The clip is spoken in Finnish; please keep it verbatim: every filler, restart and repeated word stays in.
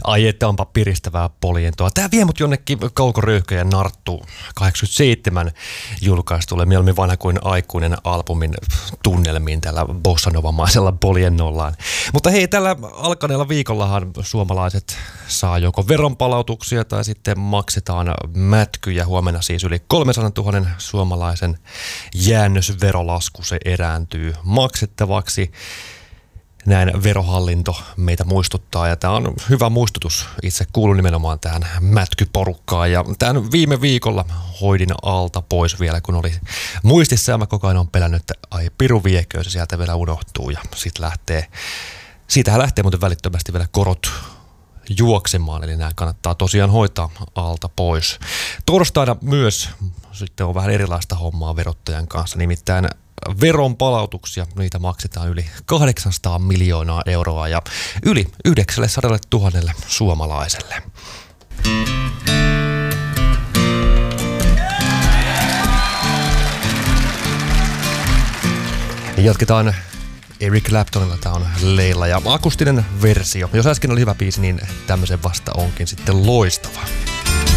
Ai että onpa piristävää poljentoa. Tää vie mut jonnekin Kaukoröyhköjen Narttu kahdeksankymmentäseitsemän julkaistulle mieluummin vanha kuin aikuinen albumin tunnelmiin tällä bossanovamaisella poljennollaan. Mutta hei, tällä alkaneella viikollahan suomalaiset saa joko veronpalautuksia tai sitten maksetaan mätkyjä. Huomenna siis yli kolmesataatuhatta suomalaisen jäännösverolasku se erääntyy maksettavaksi. Näin Verohallinto meitä muistuttaa, ja tämä on hyvä muistutus. Itse kuulun nimenomaan tähän mätkyporukkaan, ja tämän viime viikolla hoidin alta pois vielä, kun oli muistissa, ja mä koko ajan on pelännyt, että ai piru viekö, se sieltä vielä unohtuu, ja sitten lähtee, siitähän lähtee muuten välittömästi vielä korot juoksemaan, eli nämä kannattaa tosiaan hoitaa alta pois. Torstaina myös sitten on vähän erilaista hommaa verottajan kanssa, nimittäin veronpalautuksia, niitä maksetaan yli kahdeksansataa miljoonaa euroa ja yli yhdeksänsataa suomalaiselle. Jatketaan Eric Claptonilla, tää on Leila ja akustinen versio. Jos äsken oli hyvä biisi, niin tämmöisen vasta onkin sitten loistava.